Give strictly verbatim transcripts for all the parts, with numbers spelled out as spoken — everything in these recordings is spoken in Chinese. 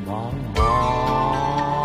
茫茫。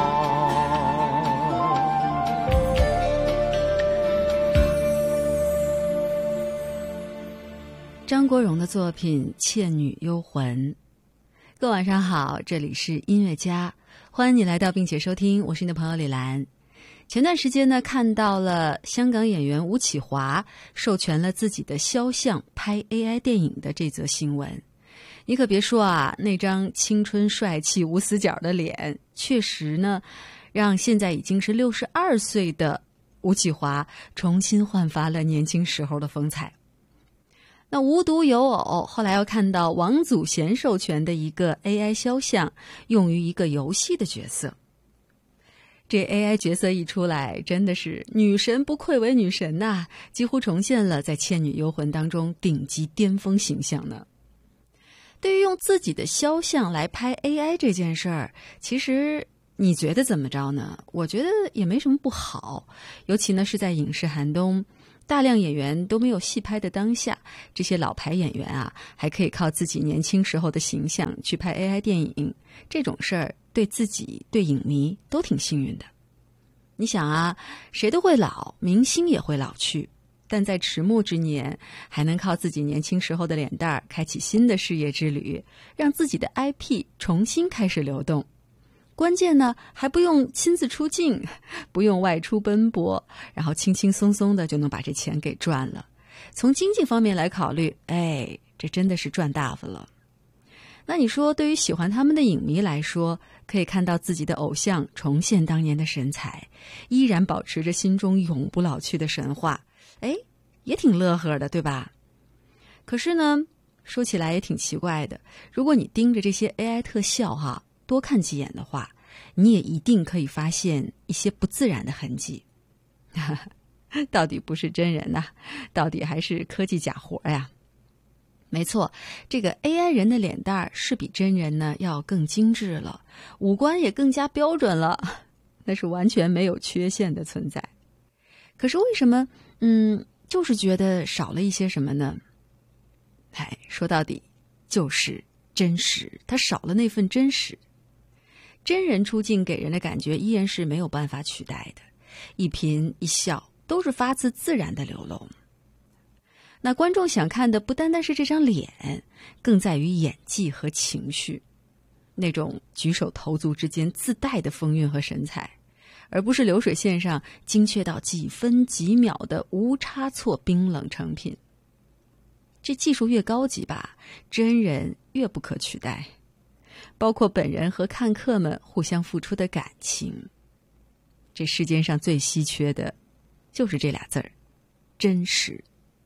张国荣的作品《倩女幽魂》。各位晚上好，这里是音乐家，欢迎你来到并且收听，我是你的朋友李兰。前段时间呢，看到了香港演员吴启华授权了自己的肖像拍 A I 电影的这则新闻。你可别说啊，那张青春帅气无死角的脸，确实呢，让现在已经是六十二岁的吴启华重新焕发了年轻时候的风采。那无独有偶，后来又看到王祖贤授权的一个 A I 肖像用于一个游戏的角色。这 A I 角色一出来，真的是女神不愧为女神呐、啊，几乎重现了在《倩女幽魂》当中顶级巅峰形象呢。对于用自己的肖像来拍 A I 这件事儿，其实你觉得怎么着呢？我觉得也没什么不好，尤其呢是在影视寒冬，大量演员都没有戏拍的当下，这些老牌演员啊，还可以靠自己年轻时候的形象去拍 A I 电影，这种事儿对自己对影迷都挺幸运的。你想啊，谁都会老，明星也会老去，但在迟暮之年，还能靠自己年轻时候的脸蛋儿开启新的事业之旅，让自己的 I P 重新开始流动。关键呢，还不用亲自出镜，不用外出奔波，然后轻轻松松的就能把这钱给赚了。从经济方面来考虑，哎，这真的是赚大发了。那你说，对于喜欢他们的影迷来说，可以看到自己的偶像重现当年的神采，依然保持着心中永不老去的神话，哎，也挺乐呵的，对吧？可是呢，说起来也挺奇怪的，如果你盯着这些 A I 特效哈、啊，多看几眼的话，你也一定可以发现一些不自然的痕迹。到底不是真人呐、啊，到底还是科技假活呀？没错，这个 A I 人的脸蛋是比真人呢要更精致了，五官也更加标准了，那是完全没有缺陷的存在。可是为什么，嗯，就是觉得少了一些什么呢？哎，说到底就是真实，它少了那份真实。真人出镜给人的感觉依然是没有办法取代的，一颦一笑都是发自自然的流露。那观众想看的不单单是这张脸，更在于演技和情绪，那种举手投足之间自带的风韵和神采，而不是流水线上精确到几分几秒的无差错冰冷成品。这技术越高级吧，真人越不可取代，包括本人和看客们互相付出的感情。这世间上最稀缺的就是这俩字儿，真实。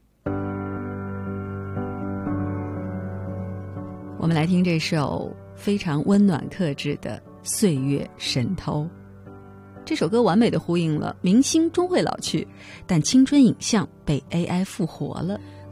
我们来听这首非常温暖克制的《岁月神偷》。这首歌完美地呼应了明星终会老去，但青春影像被 A I 复活了。